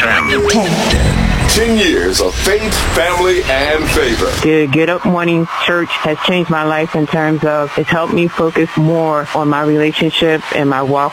10 years of faith, family, and favor. The Get Up Morning Church has changed my life in terms of it's helped me focus more on my relationship and my walk